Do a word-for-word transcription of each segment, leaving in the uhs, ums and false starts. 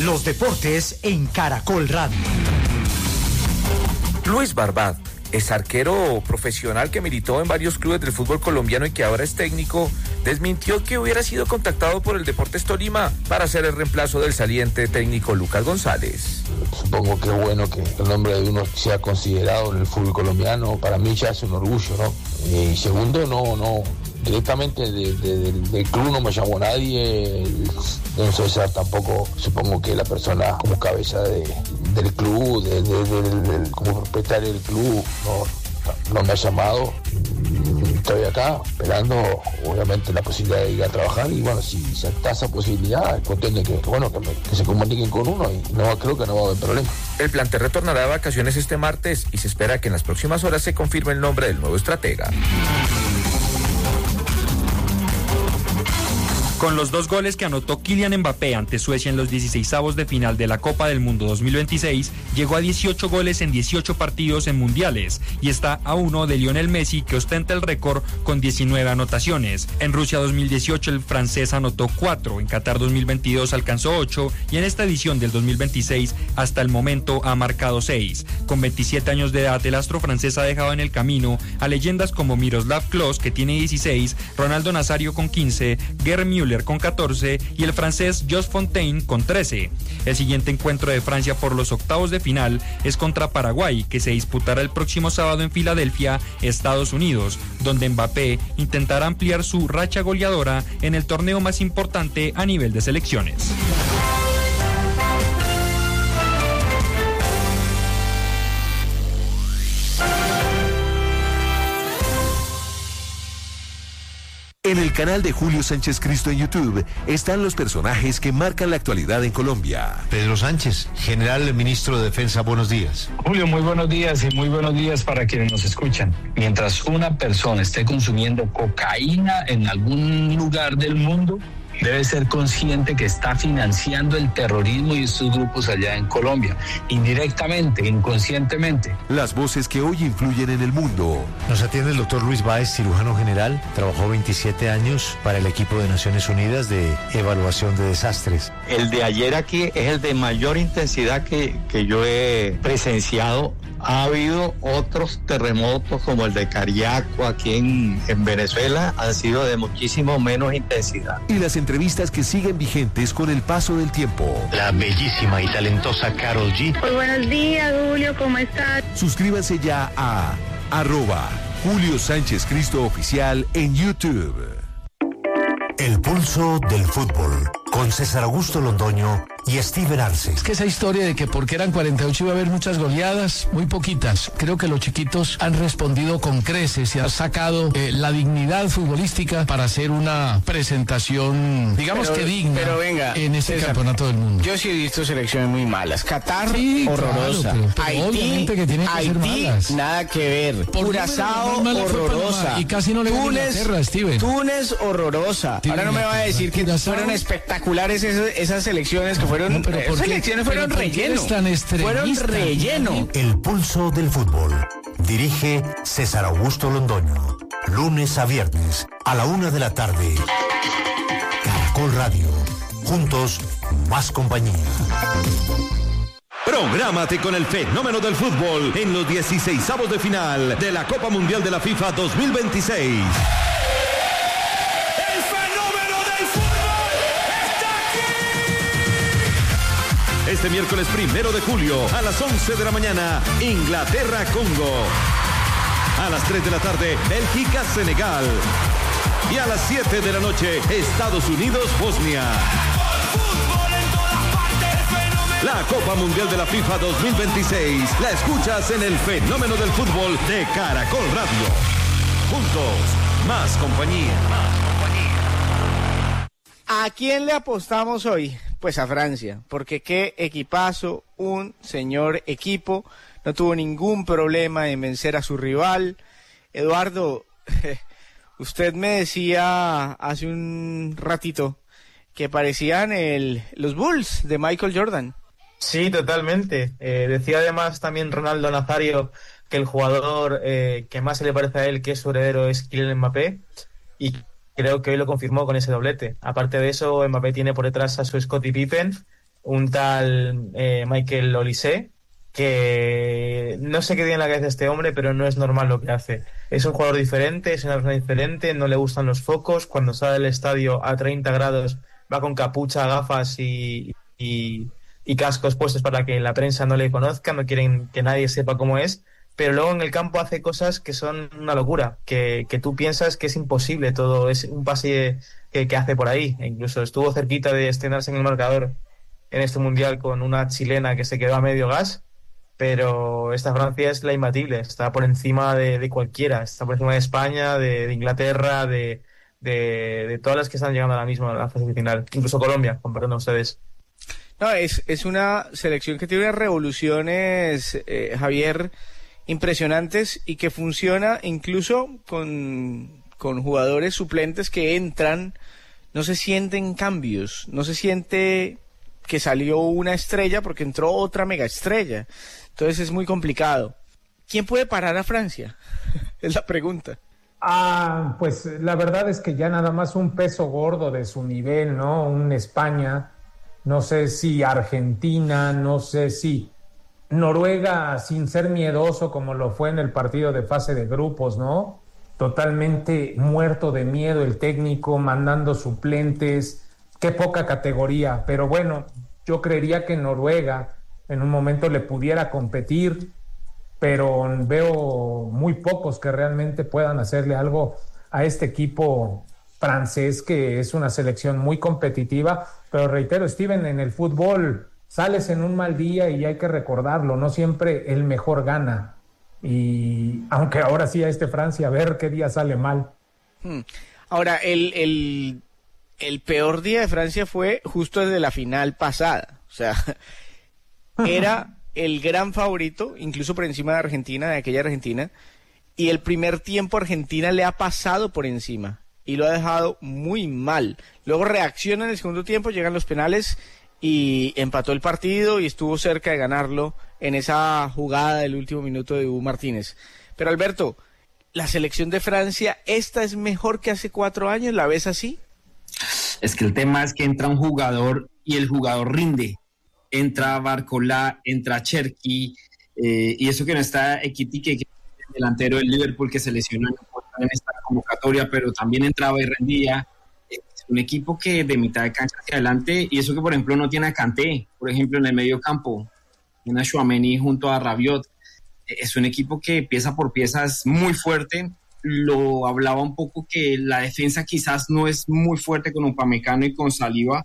Los deportes en Caracol Radio. Luis Barbad es arquero profesional que militó en varios clubes del fútbol colombiano y que ahora es técnico, desmintió que hubiera sido contactado por el Deportes Tolima para ser el reemplazo del saliente técnico Lucas González. Supongo que es bueno que el nombre de uno sea considerado en el fútbol colombiano. Para mí ya es un orgullo, ¿no? Y segundo, no, no, directamente de, de, de, del club no me llamó nadie. Don César tampoco, supongo que la persona como cabeza de, del club, de, de, de, de, de, como propietario del club, no, no me ha llamado. Estoy acá esperando, obviamente, la posibilidad de ir a trabajar y bueno, si se está esa posibilidad, es cuestión de que, bueno, que, me, que se comuniquen con uno y no creo que no va a haber problema. El plantel retornará de vacaciones este martes y se espera que en las próximas horas se confirme el nombre del nuevo estratega. Con los dos goles que anotó Kylian Mbappé ante Suecia en los dieciseisavos de final de la Copa del Mundo dos mil veintiséis, llegó a dieciocho goles en dieciocho partidos en mundiales y está a uno de Lionel Messi, que ostenta el récord con diecinueve anotaciones. En Rusia dos mil dieciocho el francés anotó cuatro, en Qatar dos mil veintidós alcanzó ocho y en esta edición del dos mil veintiséis hasta el momento ha marcado seis. Con veintisiete años de edad, el astro francés ha dejado en el camino a leyendas como Miroslav Klose, que tiene dieciséis, Ronaldo Nazario con quince, Gerd Müller con catorce y el francés Jos Fontaine con trece. El siguiente encuentro de Francia por los octavos de final es contra Paraguay, que se disputará el próximo sábado en Filadelfia, Estados Unidos, donde Mbappé intentará ampliar su racha goleadora en el torneo más importante a nivel de selecciones. En el canal de Julio Sánchez Cristo en YouTube están los personajes que marcan la actualidad en Colombia. Pedro Sánchez, general ministro de Defensa, buenos días. Julio, muy buenos días y muy buenos días para quienes nos escuchan. Mientras una persona esté consumiendo cocaína en algún lugar del mundo, debe ser consciente que está financiando el terrorismo y estos grupos allá en Colombia, indirectamente, inconscientemente. Las voces que hoy influyen en el mundo. Nos atiende el doctor Luis Báez, cirujano general. Trabajó veintisiete años para el equipo de Naciones Unidas de evaluación de desastres. El de ayer aquí es el de mayor intensidad que, que yo he presenciado. Ha habido otros terremotos como el de Cariaco aquí en, en Venezuela, han sido de muchísimo menos intensidad. Y las entrevistas que siguen vigentes con el paso del tiempo. La bellísima y talentosa Karol G. Muy buenos días, Julio, ¿cómo estás? Suscríbanse ya a arroba Julio Sánchez Cristo Oficial en YouTube. El pulso del fútbol, con César Augusto Londoño y Steven Arce. Es que esa historia de que porque eran cuarenta y ocho iba a haber muchas goleadas, muy poquitas. Creo que los chiquitos han respondido con creces y han sacado eh, la dignidad futbolística para hacer una presentación, digamos pero, que digna, pero venga, en ese César, campeonato del mundo. Yo sí he visto selecciones muy malas. Qatar, sí, horrorosa. Claro, pero, pero Haití, obviamente que tienen que Haití, ser malas. Nada que ver. Por Curazao, horrorosa. Y casi no le gana Inglaterra, Steven. Túnez, horrorosa. Tiene Ahora no me va a decir que Curazao. Fueron espectaculares esas, esas selecciones que fueron... No, pero esas selecciones fueron relleno. Fueron relleno. El pulso del fútbol. Dirige César Augusto Londoño. Lunes a viernes a la una de la tarde. Caracol Radio. Juntos, más compañía. Prográmate con el fenómeno del fútbol en los dieciseisavos de final de la Copa Mundial de la FIFA dos mil veintiséis. Este miércoles primero de julio a las once de la mañana, Inglaterra-Congo. A las tres de la tarde, Bélgica-Senegal. Y a las siete de la noche, Estados Unidos-Bosnia. La Copa Mundial de la FIFA dos mil veintiséis la escuchas en el fenómeno del fútbol de Caracol Radio. Juntos, más compañía. ¿A quién le apostamos hoy? Pues a Francia, porque qué equipazo, un señor equipo, no tuvo ningún problema en vencer a su rival. Eduardo, usted me decía hace un ratito que parecían el, los Bulls de Michael Jordan. Sí, totalmente. Eh, decía además también Ronaldo Nazario que el jugador eh, que más se le parece a él, que es su heredero, es Kylian Mbappé, y creo que hoy lo confirmó con ese doblete. Aparte de eso, Mbappé tiene por detrás a su Scottie Pippen un tal eh, Michael Olise, que no sé qué tiene en la cabeza este hombre, pero no es normal lo que hace. Es un jugador diferente, es una persona diferente, no le gustan los focos, cuando sale del estadio a treinta grados va con capucha, gafas y, y, y cascos puestos para que la prensa no le conozca, no quieren que nadie sepa cómo es, pero luego en el campo hace cosas que son una locura, que, que tú piensas que es imposible todo, es un pase que, que hace por ahí, e incluso estuvo cerquita de estrenarse en el marcador en este mundial con una chilena que se quedó a medio gas, pero esta Francia es la imbatible, está por encima de, de cualquiera, está por encima de España, de, de Inglaterra, de, de, de todas las que están llegando ahora mismo a la fase final, incluso Colombia, comparando a ustedes. No, es, es una selección que tiene unas revoluciones, eh, Javier, impresionantes y que funciona incluso con, con jugadores suplentes que entran, no se sienten cambios, no se siente que salió una estrella porque entró otra mega estrella. Entonces es muy complicado. ¿Quién puede parar a Francia? Es la pregunta. Ah, pues la verdad es que ya nada más un peso gordo de su nivel, ¿no? Un España, no sé si Argentina, no sé si Noruega, sin ser miedoso como lo fue en el partido de fase de grupos, ¿no? Totalmente muerto de miedo el técnico, mandando suplentes, qué poca categoría, pero bueno, yo creería que Noruega en un momento le pudiera competir, pero veo muy pocos que realmente puedan hacerle algo a este equipo francés, que es una selección muy competitiva, pero reitero, Steven, en el fútbol sales en un mal día y hay que recordarlo, no siempre el mejor gana, y aunque ahora sí a este Francia, a ver qué día sale mal. Hmm. Ahora, el, el, el peor día de Francia fue justo desde la final pasada, o sea, era el gran favorito, incluso por encima de Argentina, de aquella Argentina, y el primer tiempo Argentina le ha pasado por encima y lo ha dejado muy mal. Luego reacciona en el segundo tiempo, llegan los penales y empató el partido y estuvo cerca de ganarlo en esa jugada del último minuto de Hugo Martínez. Pero Alberto, la selección de Francia, ¿esta es mejor que hace cuatro años? ¿La ves así? Es que el tema es que entra un jugador y el jugador rinde. Entra Barcola, entra Cherki, eh, y eso que no está Ekitike, que es el delantero del Liverpool que se lesionó en esta convocatoria, pero también entraba y rendía. Es un equipo que de mitad de cancha hacia adelante, y eso que por ejemplo no tiene a Kanté, por ejemplo en el medio campo, tiene a Tchouaméni junto a Rabiot. Es un equipo que pieza por pieza es muy fuerte. Lo hablaba un poco que la defensa quizás no es muy fuerte con Upamecano y con Saliba,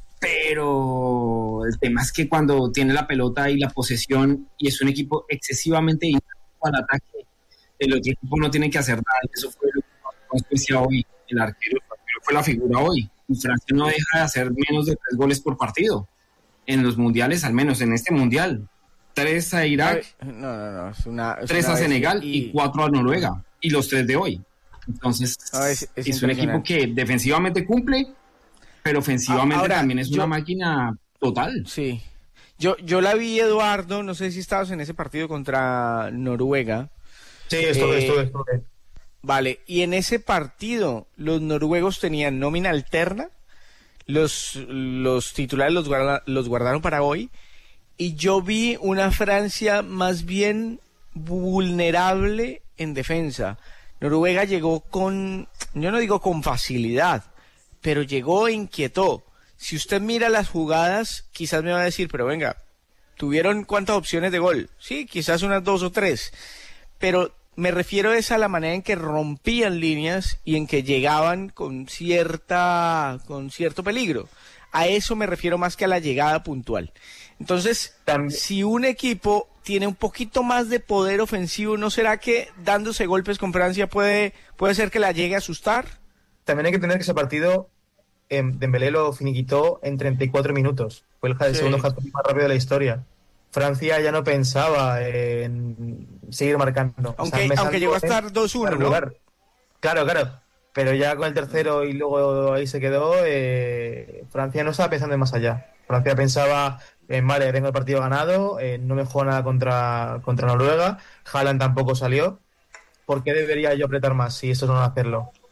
pero el tema es que cuando tiene la pelota y la posesión y es un equipo excesivamente intenso al ataque, el otro equipo no tiene que hacer nada. Eso fue lo que pasó especial hoy. El arquero, el arquero fue la figura hoy. Y Francia no deja de hacer menos de tres goles por partido en los mundiales, al menos en este mundial. Tres a Irak, no, no, no, es una, es tres una a Senegal y... y cuatro a Noruega, y los tres de hoy. Entonces no, es, es, es un equipo que defensivamente cumple, pero ofensivamente Ahora, también es yo, una máquina total. Sí. Yo, yo la vi, Eduardo, no sé si estabas en ese partido contra Noruega. Sí, estuve, eh, estuve, estuve. Vale, y en ese partido los noruegos tenían nómina alterna, los, los titulares los, guarda, los guardaron para hoy, y yo vi una Francia más bien vulnerable en defensa. Noruega llegó con, yo no digo con facilidad, pero llegó e inquietó. Si usted mira las jugadas, quizás me va a decir, pero venga, ¿tuvieron cuántas opciones de gol? Sí, quizás unas dos o tres, pero me refiero es a la manera en que rompían líneas y en que llegaban con cierta, con cierto peligro. A eso me refiero más que a la llegada puntual. Entonces, También. si un equipo tiene un poquito más de poder ofensivo, ¿no será que dándose golpes con Francia puede, puede ser que la llegue a asustar? También hay que tener que ese partido, eh, Dembélé lo finiquitó en treinta y cuatro minutos. Fue el, el sí. segundo hat-trick más rápido de la historia. Francia ya no pensaba en seguir marcando. Aunque, o sea, aunque llegó a estar dos uno, ¿no? Claro, claro. Pero ya con el tercero y luego ahí se quedó, eh, Francia no estaba pensando en más allá. Francia pensaba, eh, vale, tengo el partido ganado, eh, no me juego nada contra, contra Noruega, Haaland tampoco salió. ¿Por qué debería yo apretar más si estos no van a hacerlo?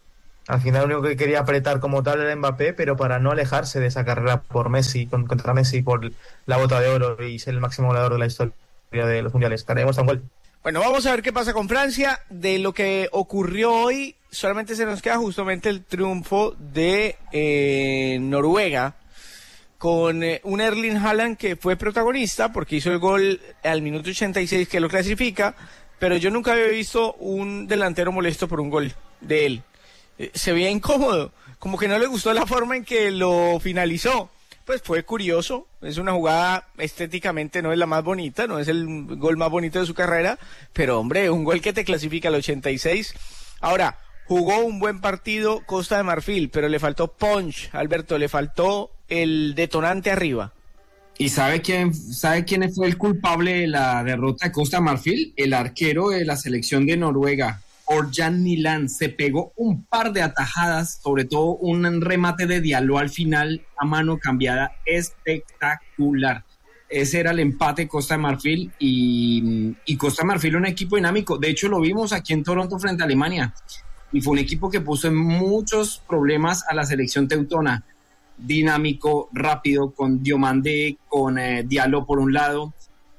Al final lo único que quería apretar como tal era Mbappé, pero para no alejarse de esa carrera por Messi, contra Messi, por la bota de oro y ser el máximo goleador de la historia de los mundiales. Haremos un gol. Bueno, vamos a ver qué pasa con Francia. De lo que ocurrió hoy, solamente se nos queda justamente el triunfo de eh, Noruega, con eh, un Erling Haaland que fue protagonista porque hizo el gol al minuto ochenta y seis que lo clasifica, pero yo nunca había visto un delantero molesto por un gol de él. Eh, se veía incómodo, como que no le gustó la forma en que lo finalizó. Pues fue curioso, es una jugada estéticamente no es la más bonita, no es el gol más bonito de su carrera, pero hombre, un gol que te clasifica al ochenta y seis. Ahora, jugó un buen partido Costa de Marfil, pero le faltó punch, Alberto, le faltó el detonante arriba. ¿Y sabe quién, sabe quién fue el culpable de la derrota de Costa de Marfil? El arquero de la selección de Noruega, Orjan Niland. Se pegó un par de atajadas, sobre todo un remate de Diallo al final a mano cambiada espectacular. Ese era el empate de Costa de Marfil y, y Costa de Marfil un equipo dinámico. De hecho lo vimos aquí en Toronto frente a Alemania y fue un equipo que puso en muchos problemas a la selección teutona. Dinámico, rápido, con Diomandé, con eh, Diallo por un lado.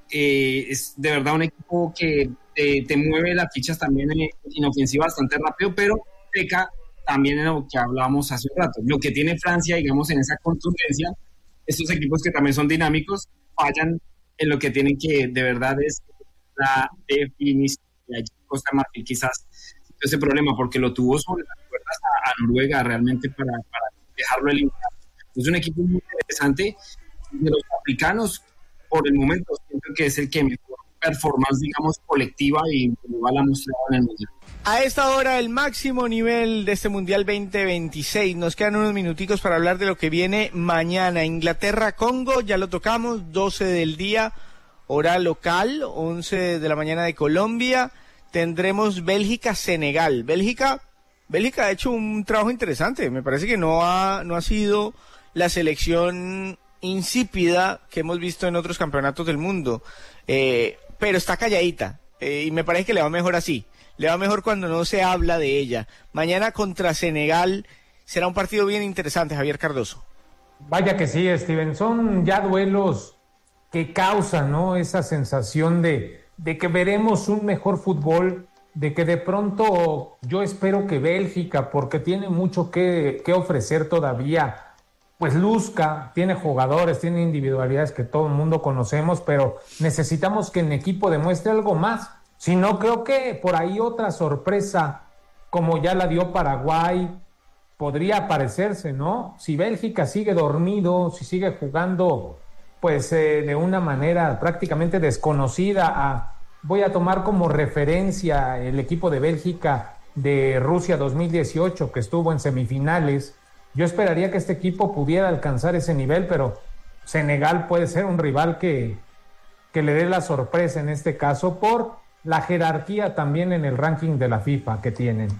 Eh, es de verdad un equipo que te, te mueve las fichas también en, en ofensiva bastante rápido, pero peca también en lo que hablábamos hace un rato. Lo que tiene Francia, digamos, en esa contundencia, estos equipos que también son dinámicos, fallan en lo que tienen que, de verdad, es la definición. Y allí Costa de Marfil quizás ese problema, porque lo tuvo sobre las cuerdas a, a Noruega realmente para, para dejarlo eliminar. Es un equipo muy interesante. De los africanos, por el momento, siento que es el que mejor performance, digamos, colectiva y individual ha mostrado en el Mundial. A esta hora, el máximo nivel de este Mundial veinte veintiséis. Nos quedan unos minuticos para hablar de lo que viene mañana. Inglaterra-Congo, ya lo tocamos, doce del día, hora local, once de la mañana de Colombia. Tendremos Bélgica-Senegal. Bélgica, Bélgica ha hecho un trabajo interesante. Me parece que no ha, no ha sido la selección insípida que hemos visto en otros campeonatos del mundo, eh, pero está calladita, eh, y me parece que le va mejor así, le va mejor cuando no se habla de ella. Mañana contra Senegal será un partido bien interesante, Javier Cardoso. Vaya que sí, Steven, son ya duelos que causan, ¿no?, esa sensación de, de que veremos un mejor fútbol, de que de pronto yo espero que Bélgica, porque tiene mucho que, que ofrecer todavía, pues luzca, tiene jugadores, tiene individualidades que todo el mundo conocemos, pero necesitamos que en equipo demuestre algo más. Si no, creo que por ahí otra sorpresa, como ya la dio Paraguay, podría aparecerse, ¿no? Si Bélgica sigue dormido, si sigue jugando, pues eh, de una manera prácticamente desconocida, a, voy a tomar como referencia el equipo de Bélgica de Rusia dos mil dieciocho, que estuvo en semifinales. Yo esperaría que este equipo pudiera alcanzar ese nivel, pero Senegal puede ser un rival que, que le dé la sorpresa en este caso por la jerarquía también en el ranking de la FIFA que tienen.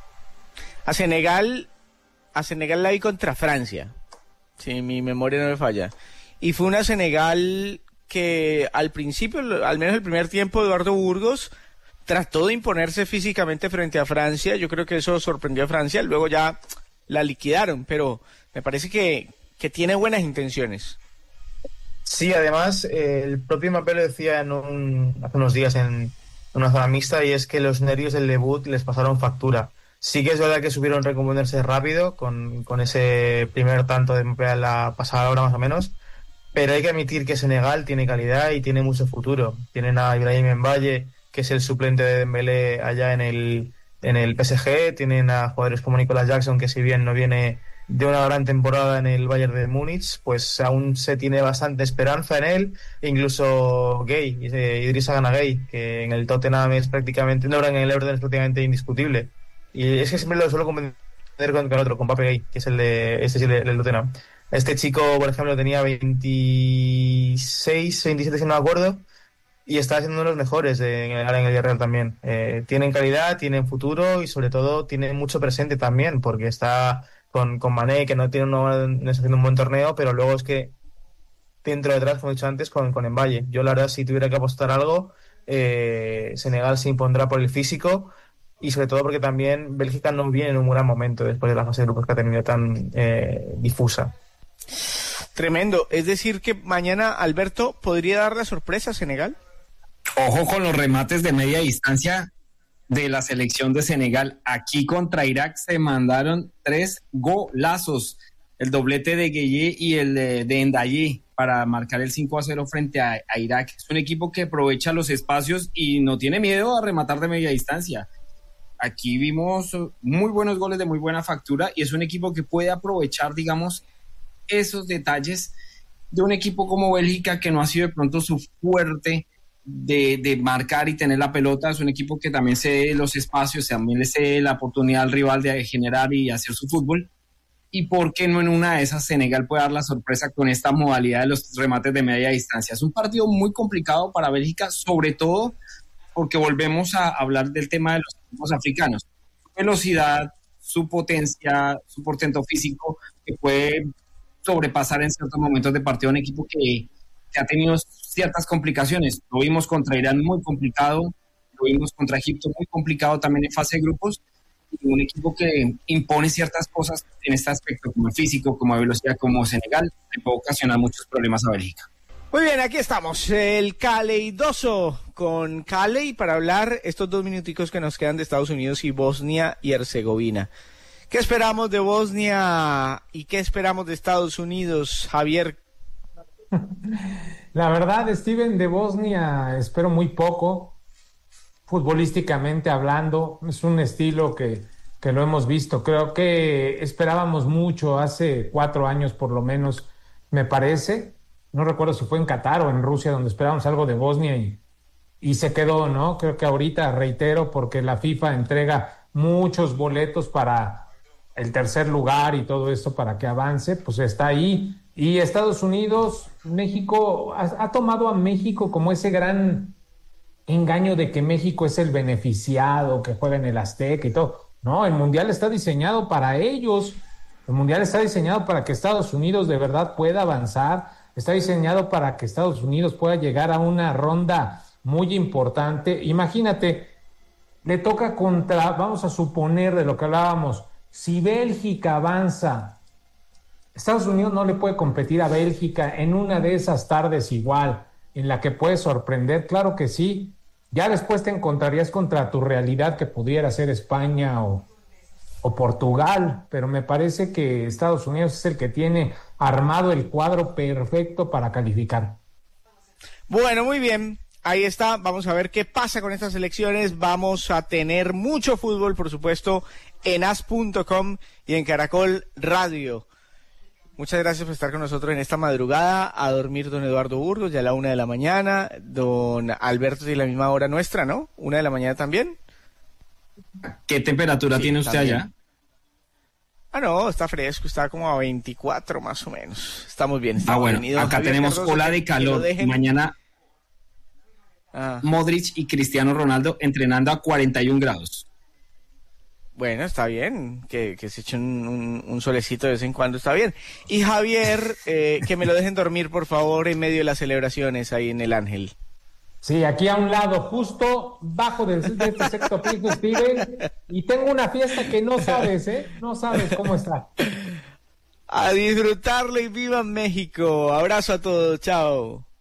A Senegal, a Senegal la vi contra Francia, si mi memoria no me falla, y fue una Senegal que al principio, al menos el primer tiempo, Eduardo Burgos trató de imponerse físicamente frente a Francia. Yo creo que eso sorprendió a Francia, luego ya la liquidaron, pero me parece que, que tiene buenas intenciones. Sí, además, eh, el propio Mbappé lo decía en un, hace unos días en una zona mixta, y es que los nervios del debut les pasaron factura. Sí que es verdad que supieron recomponerse rápido con, con ese primer tanto de Mbappé a la pasada hora más o menos, pero hay que admitir que Senegal tiene calidad y tiene mucho futuro. Tienen a Ibrahim Mbaye, que es el suplente de Dembélé allá en el En el P S G, tienen a jugadores como Nicolas Jackson, que si bien no viene de una gran temporada en el Bayern de Múnich, pues aún se tiene bastante esperanza en él. Incluso Gay, Idrissa Gana Gay, que en el Tottenham es prácticamente, no, en el Everton es prácticamente indiscutible. Y es que siempre lo suelo convencer con, con otro, con Pape Gay, que es el de este sí, el del Tottenham. Este chico, por ejemplo, tenía veintiséis, veintisiete, si no me acuerdo, y está siendo uno de los mejores de, en el Villarreal también. Eh, tienen calidad, tienen futuro y sobre todo tienen mucho presente también, porque está con, con Mané, que no tiene una, no está haciendo un buen torneo, pero luego es que dentro detrás, como he dicho antes, con, con Mbaye. Yo la verdad, si tuviera que apostar algo, eh, Senegal se impondrá por el físico y sobre todo porque también Bélgica no viene en un buen momento después de la fase de grupos que ha tenido tan eh, difusa. Tremendo. Es decir que mañana Alberto podría dar la sorpresa a Senegal. Ojo con los remates de media distancia de la selección de Senegal. Aquí contra Irak se mandaron tres golazos. El doblete de Gueye y el de, de Ndaye para marcar el cinco a cero frente a, a Irak. Es un equipo que aprovecha los espacios y no tiene miedo a rematar de media distancia. Aquí vimos muy buenos goles de muy buena factura y es un equipo que puede aprovechar, digamos, esos detalles de un equipo como Bélgica, que no ha sido de pronto su fuerte de, de marcar y tener la pelota. Es un equipo que también cede los espacios, también le cede la oportunidad al rival de generar y hacer su fútbol. Y por qué no en una de esas Senegal puede dar la sorpresa con esta modalidad de los remates de media distancia. Es un partido muy complicado para Bélgica, sobre todo porque volvemos a hablar del tema de los equipos africanos. Su velocidad, su potencia, su portento físico, que puede sobrepasar en ciertos momentos de partido un equipo que, que ha tenido ciertas complicaciones. Lo vimos contra Irán muy complicado, lo vimos contra Egipto muy complicado también en fase de grupos, y un equipo que impone ciertas cosas en este aspecto, como el físico, como velocidad, como Senegal, que puede ocasionar muchos problemas a Bélgica. Muy bien, aquí estamos, el Caleidoso con Caley para hablar estos dos minuticos que nos quedan de Estados Unidos y Bosnia y Herzegovina. ¿Qué esperamos de Bosnia y qué esperamos de Estados Unidos, Javier? La verdad, Steven, de Bosnia espero muy poco, futbolísticamente hablando. Es un estilo que, que lo hemos visto. Creo que esperábamos mucho hace cuatro años por lo menos, me parece. No recuerdo si fue en Qatar o en Rusia donde esperábamos algo de Bosnia y, y se quedó, ¿no? Creo que ahorita, reitero, porque la FIFA entrega muchos boletos para el tercer lugar y todo esto para que avance, pues está ahí. Y Estados Unidos, México, ha, ha tomado a México como ese gran engaño de que México es el beneficiado, que juega en el Azteca y todo. No, el Mundial está diseñado para ellos. El Mundial está diseñado para que Estados Unidos de verdad pueda avanzar. Está diseñado para que Estados Unidos pueda llegar a una ronda muy importante. Imagínate, le toca contra, vamos a suponer de lo que hablábamos, si Bélgica avanza, Estados Unidos no le puede competir a Bélgica en una de esas tardes igual, en la que puede sorprender, claro que sí. Ya después te encontrarías contra tu realidad, que pudiera ser España o, o Portugal, pero me parece que Estados Unidos es el que tiene armado el cuadro perfecto para calificar. Bueno, muy bien. Ahí está, vamos a ver qué pasa con estas elecciones. Vamos a tener mucho fútbol, por supuesto, en as punto com y en Caracol Radio. Muchas gracias por estar con nosotros en esta madrugada. A dormir, don Eduardo Burgos, ya a la una de la mañana. Don Alberto, sí, la misma hora nuestra, ¿no? Una de la mañana también. ¿Qué temperatura sí, tiene usted también allá? Ah, no, está fresco, está como a veinticuatro más o menos. Estamos bien. Estamos ah, bueno, bien. Acá Javier tenemos Cardoso, ola de calor. Dejen... Mañana ah. Modric y Cristiano Ronaldo entrenando a cuarenta y un grados. Bueno, está bien, que, que se echen un, un solecito de vez en cuando, está bien. Y Javier, eh, que me lo dejen dormir, por favor, en medio de las celebraciones ahí en el Ángel. Sí, aquí a un lado, justo bajo del de este sexto piso, Steven, y tengo una fiesta que no sabes, ¿eh? No sabes cómo está. A disfrutarlo y viva México. Abrazo a todos, chao.